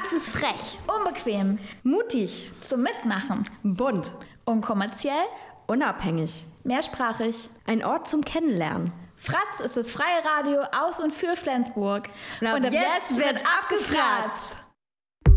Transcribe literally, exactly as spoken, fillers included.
Praxis frech, Unbequem, mutig, zum Mitmachen, bunt, unkommerziell, unabhängig, mehrsprachig. ein Ort zum Kennenlernen. Fratz ist das freie Radio aus und für Flensburg. Und ab, und ab jetzt, jetzt wird abgefratzt.